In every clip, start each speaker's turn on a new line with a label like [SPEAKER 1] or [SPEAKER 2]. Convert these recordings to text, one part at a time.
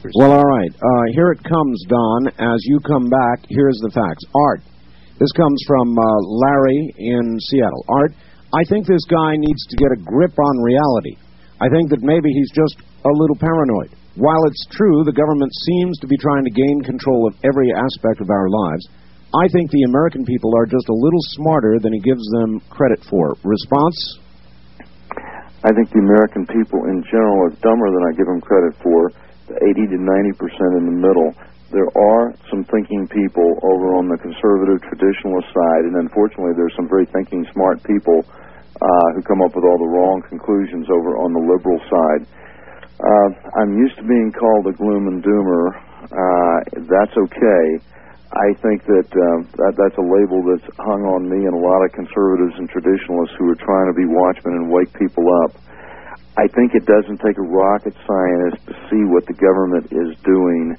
[SPEAKER 1] Well, all right. Here it comes, Don. As you come back, here's the facts. Art, this comes from Larry in Seattle. Art, I think this guy needs to get a grip on reality. I think that maybe he's just a little paranoid. While it's true the government seems to be trying to gain control of every aspect of our lives, I think the American people are just a little smarter than he gives them credit for. Response?
[SPEAKER 2] I think the American people in general are dumber than I give them credit for. The 80 to 90% in the middle. There are some thinking people over on the conservative traditionalist side, and unfortunately there's some very thinking smart people who come up with all the wrong conclusions over on the liberal side. I'm used to being called a gloom and doomer. That's okay. I think that that's a label that's hung on me and a lot of conservatives and traditionalists who are trying to be watchmen and wake people up. I think it doesn't take a rocket scientist to see what the government is doing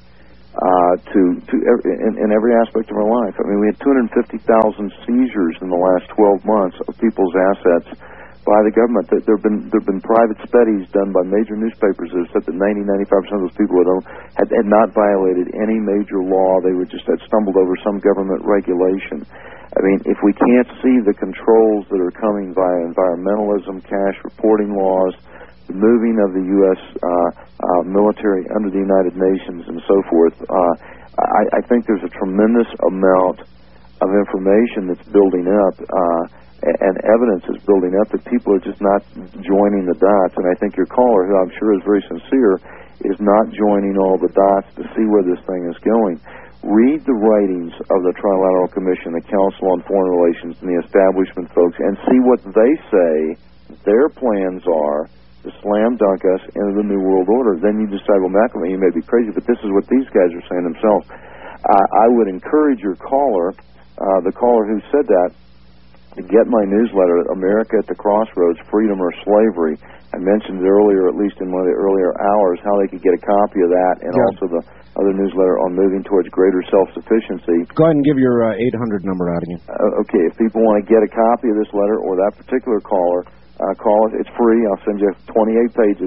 [SPEAKER 2] in every aspect of our life. I mean, we had 250,000 seizures in the last 12 months of people's assets by the government. There have been private studies done by major newspapers that said that 90-95% of those people had not violated any major law. They had stumbled over some government regulation. I mean, if we can't see the controls that are coming via environmentalism, cash reporting laws, the moving of the U.S. Military under the United Nations and so forth, I think there's a tremendous amount of information that's building up and evidence is building up that people are just not joining the dots. And I think your caller, who I'm sure is very sincere, is not joining all the dots to see where this thing is going. Read the writings of the Trilateral Commission, the Council on Foreign Relations, and the establishment folks, and see what they say their plans are to slam dunk us into the New World Order. Then you decide, well, McElveen, you may be crazy, but this is what these guys are saying themselves. I would encourage your caller, the caller who said that, to get my newsletter, America at the Crossroads, Freedom or Slavery. I mentioned earlier, at least in one of the earlier hours, how they could get a copy of that, and also the other newsletter on moving towards greater self-sufficiency.
[SPEAKER 1] Go ahead and give your 800 number out again.
[SPEAKER 2] Okay, if people want to get a copy of this letter or that particular caller, call us. It's free. I'll send you 28 pages.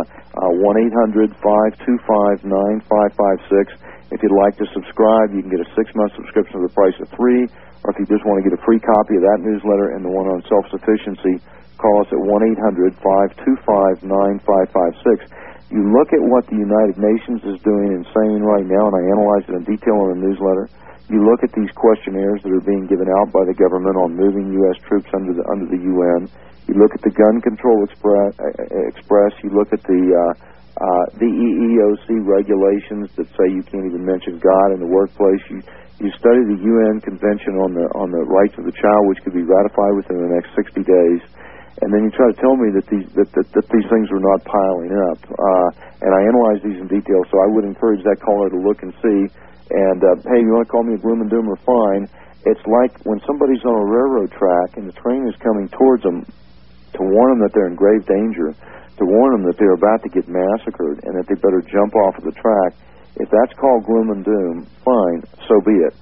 [SPEAKER 2] 1-800-525-9556. If you'd like to subscribe, you can get a 6-month subscription for the price of 3. Or if you just want to get a free copy of that newsletter and the one on self-sufficiency, call us at 1-800-525-9556. You look at what the United Nations is doing and saying right now, and I analyze it in detail in the newsletter. You look at these questionnaires that are being given out by the government on moving U.S. troops under the UN. You look at the Gun Control Express. You look at the EEOC regulations that say you can't even mention God in the workplace. You study the UN Convention on the Rights of the Child, which could be ratified within the next 60 days, and then you try to tell me that these things are not piling up. And I analyze these in detail, so I would encourage that caller to look and see. And hey, you want to call me a gloom and doomer? Fine. It's like when somebody's on a railroad track and the train is coming towards them, to warn them that they're in grave danger, to warn them that they're about to get massacred and that they better jump off of the track. If that's called gloom and doom, fine, so be it.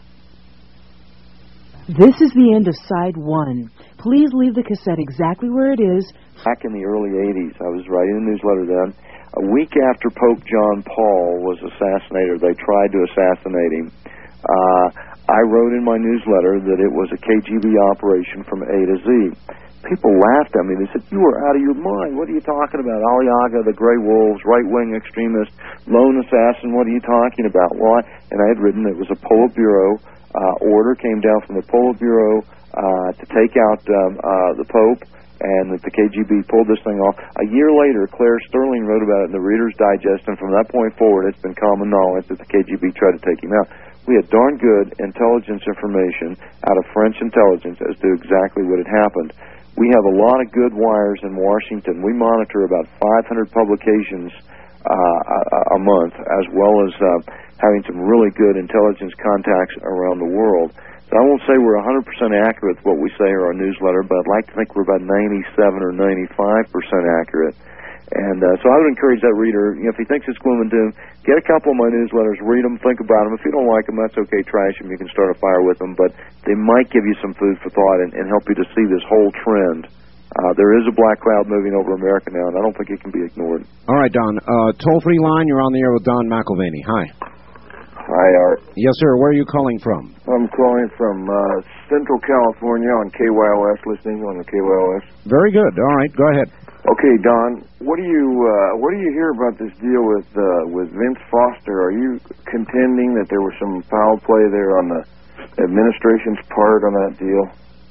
[SPEAKER 3] This is the end of Side 1. Please leave the cassette exactly where it is.
[SPEAKER 2] Back in the early 80s, I was writing a newsletter then. A week after Pope John Paul was assassinated, they tried to assassinate him. I wrote in my newsletter that it was a KGB operation from A to Z. People laughed at me. They said, "You are out of your mind. What are you talking about? Ali Agha, the Grey Wolves, right-wing extremist, lone assassin, what are you talking about?" Well, and I had written it was a Politburo order came down from the Politburo to take out the Pope, and that the KGB pulled this thing off. A year later, Claire Sterling wrote about it in the Reader's Digest, and from that point forward, it's been common knowledge that the KGB tried to take him out. We had darn good intelligence information out of French intelligence as to exactly what had happened. We have a lot of good wires in Washington. We monitor about 500 publications a month, as well as having some really good intelligence contacts around the world. So I won't say we're 100% accurate with what we say in our newsletter, but I'd like to think we're about 97 or 95% accurate. And so I would encourage that reader, if he thinks it's gloom and doom, get a couple of my newsletters, read them, think about them. If you don't like them, that's okay, trash them. You can start a fire with them, but they might give you some food for thought and help you to see this whole trend There is a black cloud moving over America now, and I don't think it can be ignored.
[SPEAKER 1] All right, Don. Toll-free line, you're on the air with Don McElvaney. Hi.
[SPEAKER 4] Hi, Art.
[SPEAKER 1] Yes, sir. Where are you calling from?
[SPEAKER 4] I'm calling from Central California on KYOS, listening on the KYOS.
[SPEAKER 1] Very good. All right, go ahead.
[SPEAKER 4] Okay, Don, what do you hear about this deal with Vince Foster? Are you contending that there was some foul play there on the administration's part on that deal?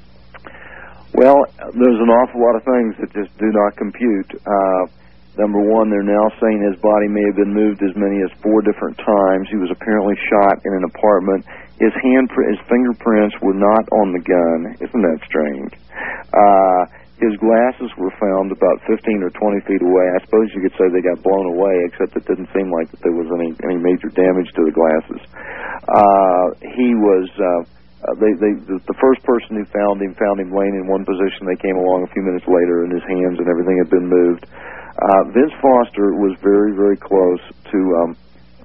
[SPEAKER 2] Well, there's an awful lot of things that just do not compute. Number one, they're now saying his body may have been moved as many as 4 different times. He was apparently shot in an apartment. His fingerprints were not on the gun. Isn't that strange? His glasses were found about 15 or 20 feet away. I suppose you could say they got blown away, except it didn't seem like that there was any major damage to the glasses. He was... the first person who found him laying in one position. They came along a few minutes later, and his hands and everything had been moved. Vince Foster was very, very close to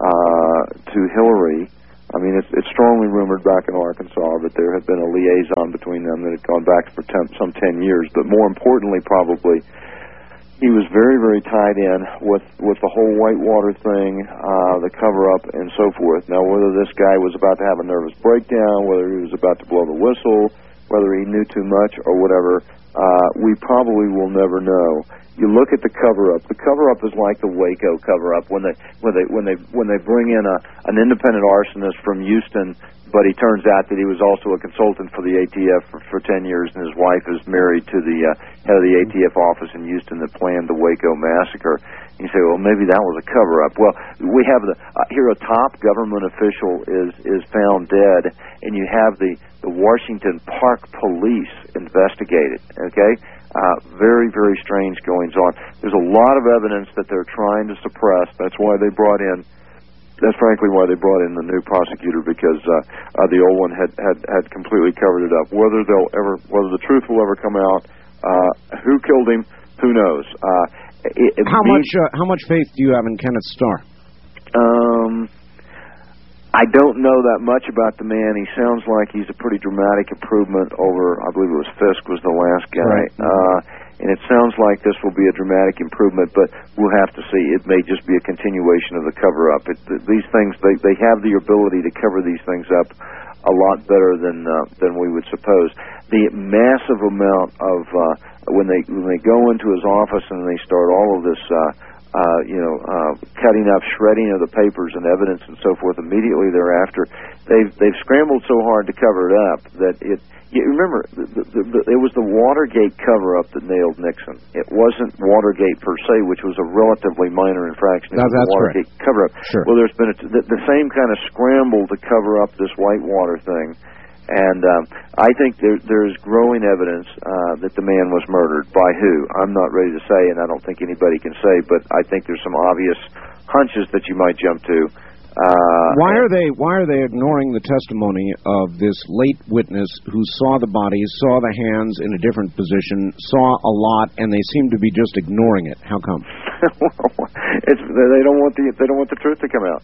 [SPEAKER 2] Hillary. I mean, it's strongly rumored back in Arkansas that there had been a liaison between them that had gone back for some 10 years. But more importantly, probably, he was very, very tied in with the whole Whitewater thing, the cover-up, and so forth. Now, whether this guy was about to have a nervous breakdown, whether he was about to blow the whistle, whether he knew too much or whatever, we probably will never know. You look at the cover-up. The cover-up is like the Waco cover-up when they bring in an independent arsonist from Houston, but he turns out that he was also a consultant for the ATF for 10 years, and his wife is married to the head of the ATF office in Houston that planned the Waco massacre. You say, well, maybe that was a cover-up. Well, we have here a top government official is found dead, and you have the Washington Park Police investigated. Okay. Very, very strange goings on. There's a lot of evidence that they're trying to suppress. That's frankly why they brought in the new prosecutor, because the old one had completely covered it up. Whether the truth will ever come out, who killed him, who knows.
[SPEAKER 1] How much faith do you have in Kenneth Starr?
[SPEAKER 2] I don't know that much about the man. He sounds like he's a pretty dramatic improvement over, I believe it was Fisk was the last guy. Right. And it sounds like this will be a dramatic improvement, but we'll have to see. It may just be a continuation of the cover-up. These things, they have the ability to cover these things up a lot better than we would suppose. The massive amount of when they go into his office and they start all of this cutting up, shredding of the papers and evidence and so forth immediately thereafter, they've scrambled so hard to cover it up that you remember, it was the Watergate cover-up that nailed Nixon. It wasn't Watergate per se, which was a relatively minor infraction. It was the Watergate cover-up.
[SPEAKER 1] Sure.
[SPEAKER 2] Well, there's been the same kind of scramble to cover up this Whitewater thing. And I think there's growing evidence that the man was murdered. By who? I'm not ready to say, and I don't think anybody can say, but I think there's some obvious hunches that you might jump to.
[SPEAKER 1] Why are they ignoring the testimony of this late witness who saw the bodies, saw the hands in a different position, saw a lot, and they seem to be just ignoring it? How come?
[SPEAKER 2] Well, they don't want the truth to come out.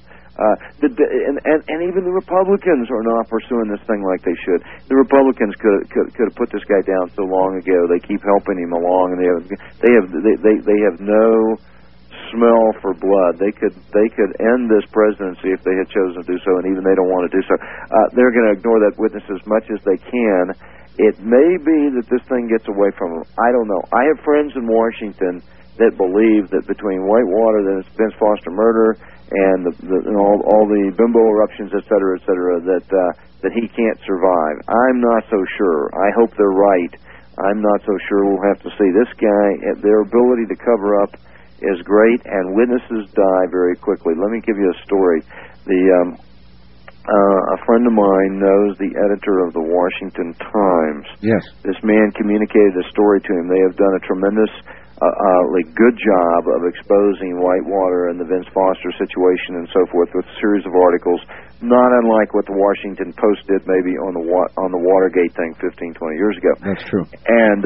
[SPEAKER 2] And even the Republicans are not pursuing this thing like they should. The Republicans could have put this guy down so long ago. They keep helping him along, and they have no smell for blood. They could end this presidency if they had chosen to do so, and even they don't want to do so. They're going to ignore that witness as much as they can. It may be that this thing gets away from them. I don't know. I have friends in Washington that believe that between Whitewater, the Vince Foster murder, and all the bimbo eruptions, et cetera, that he can't survive. I'm not so sure. I hope they're right. I'm not so sure. We'll have to see. This guy, their ability to cover up is great, and witnesses die very quickly. Let me give you a story. A friend of mine knows the editor of the Washington Times.
[SPEAKER 1] Yes.
[SPEAKER 2] This man communicated a story to him. They have done a tremendous good job of exposing Whitewater and the Vince Foster situation and so forth with a series of articles, not unlike what the Washington Post did maybe on the Watergate thing 15, 20 years ago.
[SPEAKER 1] That's true.
[SPEAKER 2] And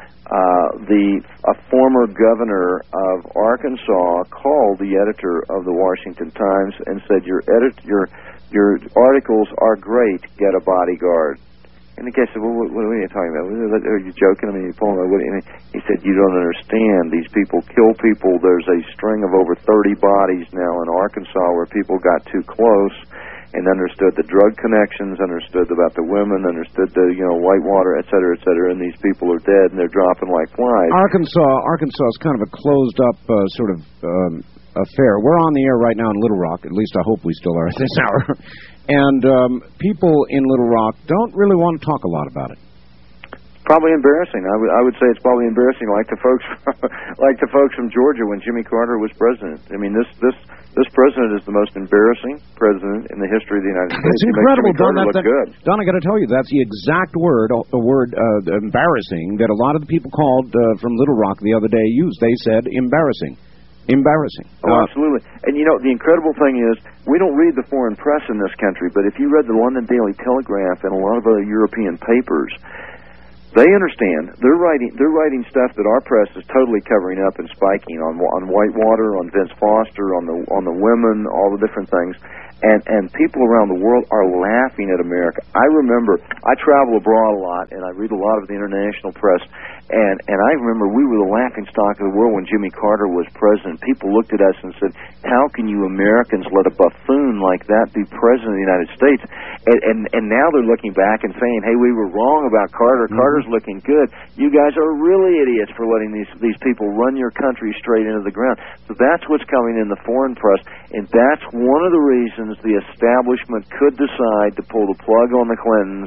[SPEAKER 2] a former governor of Arkansas called the editor of the Washington Times and said, your articles are great, get a bodyguard. And the guy said, well, what are you talking about? Are you joking? I mean, you're pulling what? And he said, you don't understand. These people kill people. There's a string of over 30 bodies now in Arkansas where people got too close and understood the drug connections, understood about the women, understood the, Whitewater, et cetera, and these people are dead and they're dropping like flies.
[SPEAKER 1] Arkansas is kind of a closed-up sort of affair. We're on the air right now in Little Rock. At least I hope we still are at this hour. And people in Little Rock don't really want to talk a lot about it.
[SPEAKER 2] Probably embarrassing. I would say it's probably embarrassing, like the folks from Georgia when Jimmy Carter was president. I mean, this president is the most embarrassing president in the history of the United States.
[SPEAKER 1] It's incredible, Don.
[SPEAKER 2] Don,
[SPEAKER 1] I got to tell you, that's the exact word, embarrassing, that a lot of the people called from Little Rock the other day used. They said embarrassing. Embarrassing.
[SPEAKER 2] Oh, absolutely. And, the incredible thing is, we don't read the foreign press in this country, but if you read the London Daily Telegraph and a lot of other European papers, they understand. They're writing stuff that our press is totally covering up and spiking on Whitewater, on Vince Foster, on the women, all the different things. And people around the world are laughing at America. I remember, I travel abroad a lot, and I read a lot of the international press, and I remember we were the laughing stock of the world when Jimmy Carter was president. People looked at us and said, how can you Americans let a buffoon like that be president of the United States? And now they're looking back and saying, hey, we were wrong about Carter. Mm-hmm. Carter's looking good. You guys are really idiots for letting these people run your country straight into the ground. So that's what's coming in the foreign press, and that's one of the reasons the establishment could decide to pull the plug on the Clintons.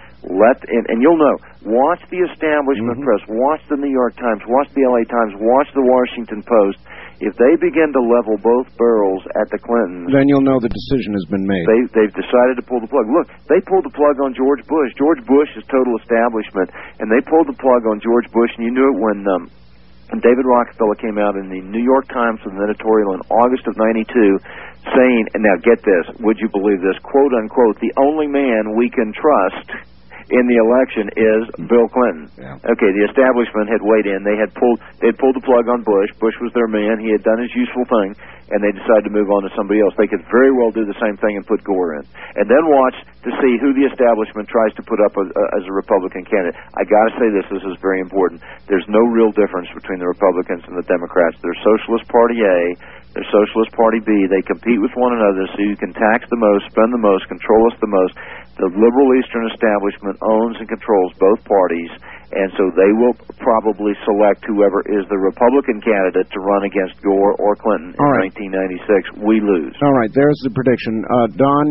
[SPEAKER 2] And you'll know, watch the establishment press, watch the New York Times, watch the LA Times, watch the Washington Post. If they begin to level both barrels at the Clintons,
[SPEAKER 1] then you'll know the decision has been made.
[SPEAKER 2] They've decided to pull the plug. Look, they pulled the plug on George Bush. George Bush is total establishment, and they pulled the plug on George Bush, and you knew it when David Rockefeller came out in the New York Times with an editorial in August of '92 saying, and now get this, would you believe this, quote unquote, the only man we can trust in the election is Bill Clinton. Yeah. Okay, the establishment had weighed in. They'd pulled the plug on Bush. Bush was their man. He had done his useful thing, and they decided to move on to somebody else. They could very well do the same thing and put Gore in. And then watch to see who the establishment tries to put up as a Republican candidate. I got to say this is very important. There's no real difference between the Republicans and the Democrats. They're Socialist Party A, they're Socialist Party B. They compete with one another so you can tax the most, spend the most, control us the most. The liberal Eastern establishment owns and controls both parties, and so they will probably select whoever is the Republican candidate to run against Gore or Clinton in 1996. We lose.
[SPEAKER 1] All right, there's the prediction. Don,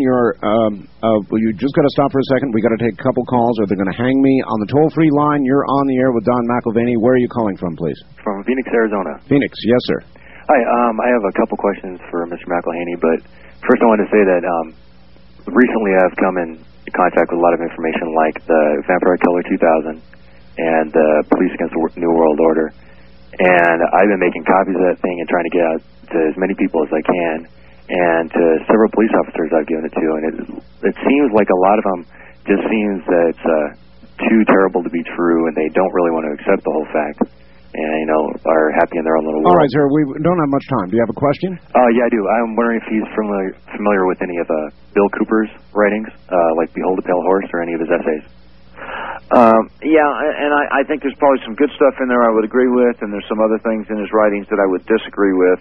[SPEAKER 1] you just got to stop for a second. We got to take a couple calls, or they're going to hang me on the toll-free line. You're on the air with Don McIlvaney. Where are you calling from, please?
[SPEAKER 5] From Phoenix, Arizona.
[SPEAKER 1] Phoenix, yes, sir.
[SPEAKER 5] Hi, I have a couple questions for Mr. McIlvaney, but first I want to say that recently I've come in contact with a lot of information like the Vampire Killer 2000 and the Police Against the New World Order, and I've been making copies of that thing and trying to get out to as many people as I can, and to several police officers I've given it to, and it seems like a lot of them just seems that it's too terrible to be true, and they don't really want to accept the whole fact, and are happy in their own little world.
[SPEAKER 1] All right, sir, we don't have much time. Do you have a question?
[SPEAKER 5] Yeah, I do. I'm wondering if he's familiar with any of Bill Cooper's writings, like Behold a Pale Horse, or any of his essays.
[SPEAKER 2] Yeah, and I think there's probably some good stuff in there I would agree with, and there's some other things in his writings that I would disagree with.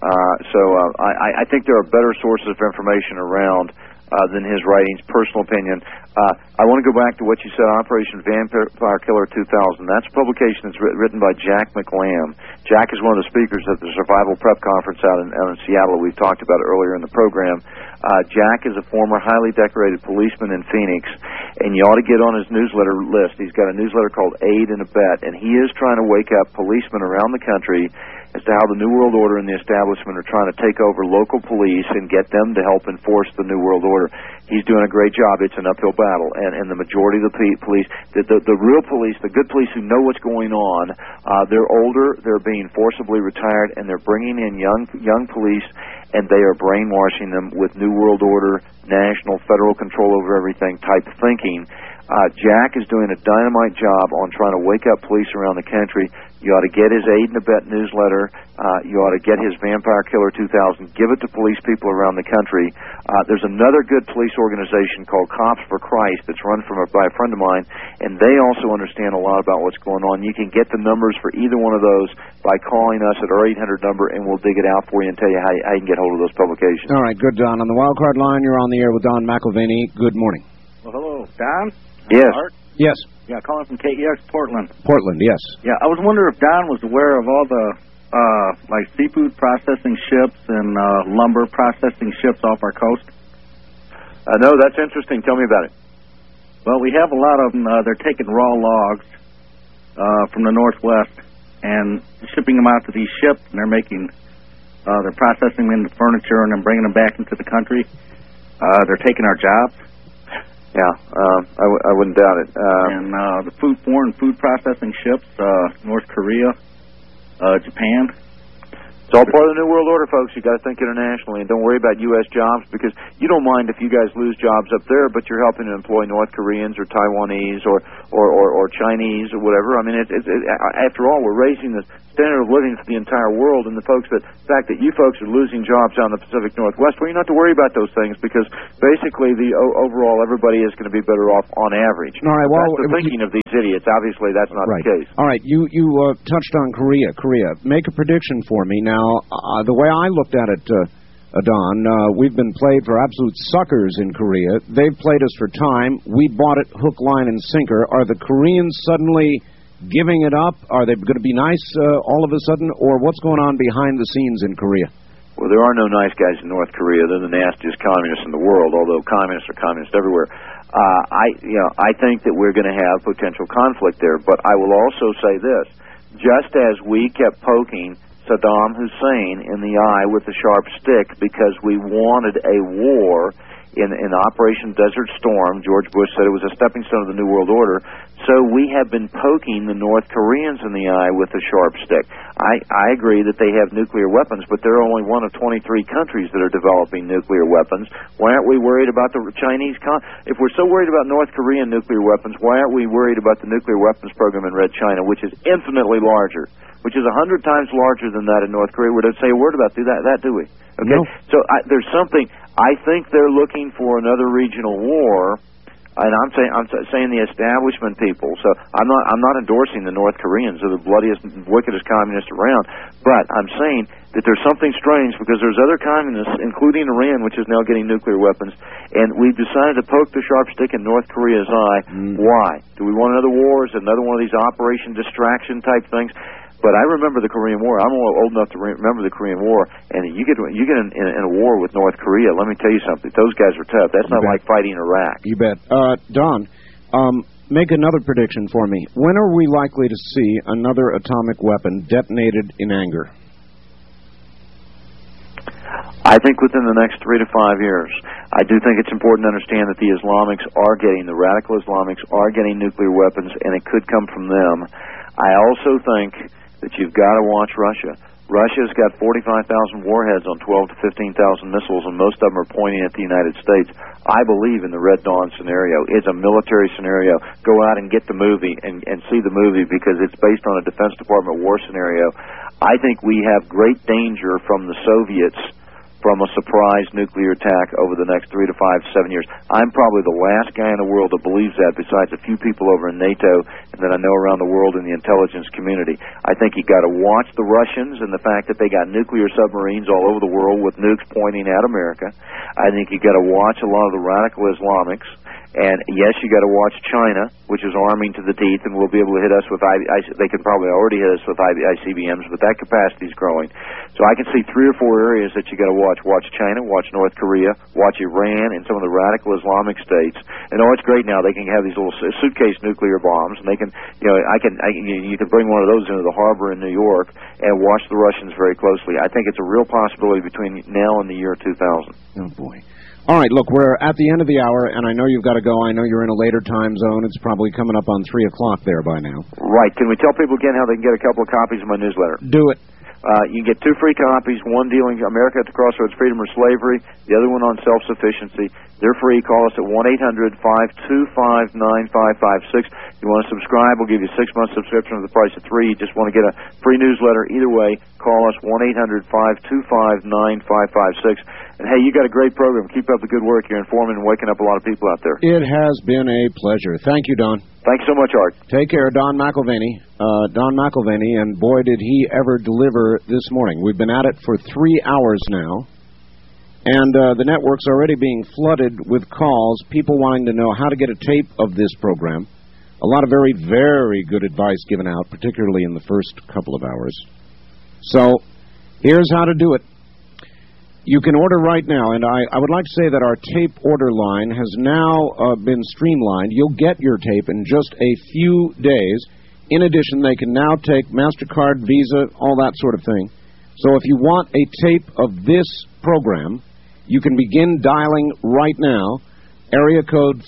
[SPEAKER 2] I think there are better sources of information around than his writings, personal opinion. I want to go back to what you said, Operation Vampire Killer 2000. That's a publication that's written by Jack McLam. Jack is one of the speakers at the Survival Prep Conference out in Seattle. We've talked about it earlier in the program. Jack is a former highly decorated policeman in Phoenix, and you ought to get on his newsletter list. He's got a newsletter called Aid and Abet, and he is trying to wake up policemen around the country as to how the New World Order and the establishment are trying to take over local police and get them to help enforce the New World Order. He's doing a great job. It's an uphill battle, and the majority of the police, the real police, the good police who know what's going on, they're older, they're being forcibly retired, and they're bringing in young police, and they are brainwashing them with New World Order, national, federal control over everything type thinking. Jack is doing a dynamite job on trying to wake up police around the country. You ought to get his Aid and Abet newsletter. You ought to get his Vampire Killer 2000. Give it to police people around the country. There's another good police organization called Cops for Christ that's run by a friend of mine, and they also understand a lot about what's going on. You can get the numbers for either one of those by calling us at our 800 number, and we'll dig it out for you and tell you how you can get hold of those publications.
[SPEAKER 1] All right, good, Don. On the Wildcard line, you're on the air with Don McElvaney. Good morning.
[SPEAKER 6] Well, hello, Don?
[SPEAKER 2] Yes.
[SPEAKER 6] Art?
[SPEAKER 1] Yes.
[SPEAKER 6] Yeah, calling from KEX Portland.
[SPEAKER 1] Portland, yes.
[SPEAKER 6] Yeah, I was wondering if Don was aware of all the, like, seafood processing ships and lumber processing ships off our coast.
[SPEAKER 2] No, that's interesting. Tell me about it.
[SPEAKER 6] Well, we have a lot of them. They're taking raw logs from the Northwest and shipping them out to these ships, and they're processing them into furniture and then bringing them back into the country. They're taking our jobs.
[SPEAKER 2] Yeah, I wouldn't doubt it.
[SPEAKER 6] And the foreign food processing ships, North Korea, Japan.
[SPEAKER 2] It's all part of the New World Order, folks. You got to think internationally, and don't worry about U.S. jobs, because you don't mind if you guys lose jobs up there, but you're helping to employ North Koreans or Taiwanese or Chinese or whatever. I mean, after all, we're raising the standard of living for the entire world, and the fact that you folks are losing jobs out in the Pacific Northwest, well, you don't have to worry about those things, because basically overall everybody is going to be better off on average.
[SPEAKER 1] All right, well,
[SPEAKER 2] that's the thinking of these idiots. Obviously, that's not
[SPEAKER 1] right.
[SPEAKER 2] the case.
[SPEAKER 1] All right, you touched on Korea. Make a prediction for me. Now, the way I looked at it, Don, we've been played for absolute suckers in Korea. They've played us for time. We bought it hook, line, and sinker. Are the Koreans suddenly giving it up? Are they going to be nice all of a sudden? Or what's going on behind the scenes in Korea?
[SPEAKER 2] Well, there are no nice guys in North Korea. They're the nastiest communists in the world, although communists are communists everywhere. I think that we're going to have potential conflict there. But I will also say this. Just as we kept poking Saddam Hussein in the eye with a sharp stick because we wanted a war in Operation Desert Storm. George Bush said it was a stepping stone of the New World Order. So we have been poking the North Koreans in the eye with a sharp stick. I agree that they have nuclear weapons, but they're only one of 23 countries that are developing nuclear weapons. Why aren't we worried about the Chinese? If we're so worried about North Korean nuclear weapons, why aren't we worried about the nuclear weapons program in Red China, which is infinitely larger, which is 100 times larger than that in North Korea? We don't say a word about that, do we? Okay. No. So there's something. I think they're looking for another regional war, and I'm saying the establishment people. So I'm not endorsing the North Koreans. They're the bloodiest, wickedest communists around. But I'm saying that there's something strange because there's other communists, including Iran, which is now getting nuclear weapons, and we've decided to poke the sharp stick in North Korea's eye. Why? Do we want another war? Is it another one of these Operation Distraction type things? But I remember the Korean War. I'm old enough to remember the Korean War. And you get in a war with North Korea, let me tell you something. Those guys are tough. That's not like fighting Iraq.
[SPEAKER 1] You bet. Don, make another prediction for me. When are we likely to see another atomic weapon detonated in anger?
[SPEAKER 2] I think within the next 3 to 5 years. I do think it's important to understand that the radical Islamics are getting nuclear weapons, and it could come from them. I also think that you've got to watch Russia. Russia's got 45,000 warheads on 12 to 15,000 missiles, and most of them are pointing at the United States. I believe in the Red Dawn scenario. It's a military scenario. Go out and get the movie and see the movie because it's based on a Defense Department war scenario. I think we have great danger from the Soviets from a surprise nuclear attack over the next 3 to 5 to 7 years. I'm probably the last guy in the world that believes that, besides a few people over in NATO and that I know around the world in the intelligence community. I think you got to watch the Russians and the fact that they got nuclear submarines all over the world with nukes pointing at America. I think you got to watch a lot of the radical Islamics. And yes, you got to watch China, which is arming to the teeth, and will be able to hit us with they can probably already hit us with ICBMs, but that capacity is growing. So I can see 3 or 4 areas that you got to watch. Watch China, watch North Korea, watch Iran, and some of the radical Islamic states. And it's great now. They can have these little suitcase nuclear bombs, and they can, you can bring one of those into the harbor in New York and watch the Russians very closely. I think it's a real possibility between now and the year 2000.
[SPEAKER 1] Oh boy. All right, look, we're at the end of the hour, and I know you've got to go. I know you're in a later time zone. It's probably coming up on 3 o'clock there by now.
[SPEAKER 2] Right. Can we tell people again how they can get a couple of copies of my newsletter?
[SPEAKER 1] Do it.
[SPEAKER 2] You can get 2 free copies, one dealing America at the Crossroads, Freedom or Slavery, the other one on self-sufficiency. They're free. Call us at 1-800-525-9556. You want to subscribe, we'll give you a 6-month subscription for the price of 3. You just want to get a free newsletter. Either way, call us 1-800-525-9556. And, hey, you got a great program. Keep up the good work. You're informing and waking up a lot of people out there.
[SPEAKER 1] It has been a pleasure. Thank you, Don.
[SPEAKER 2] Thanks so much, Art.
[SPEAKER 1] Take care, Don McElvaney. Don McElvaney, and boy, did he ever deliver this morning. We've been at it for 3 hours now, and the network's already being flooded with calls, people wanting to know how to get a tape of this program. A lot of very, very good advice given out, particularly in the first couple of hours. So, here's how to do it. You can order right now, and I would like to say that our tape order line has now been streamlined. You'll get your tape in just a few days. In addition, they can now take MasterCard, Visa, all that sort of thing. So if you want a tape of this program, you can begin dialing right now, area code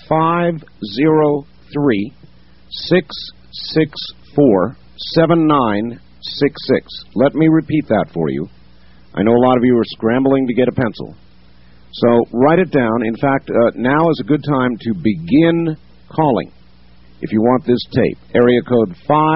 [SPEAKER 1] 503-664-7966. Let me repeat that for you. I know a lot of you are scrambling to get a pencil. So write it down. In fact, now is a good time to begin calling if you want this tape. Area code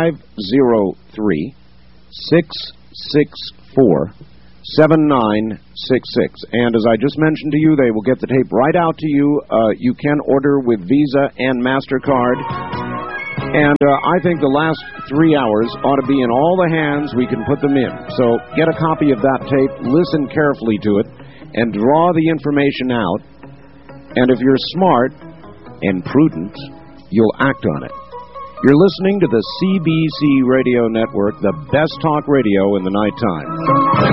[SPEAKER 1] 503-664-7966. And as I just mentioned to you, they will get the tape right out to you. You can order with Visa and MasterCard. And I think the last 3 hours ought to be in all the hands we can put them in. So get a copy of that tape, listen carefully to it, and draw the information out. And if you're smart and prudent, you'll act on it. You're listening to the CBC Radio Network, the best talk radio in the nighttime.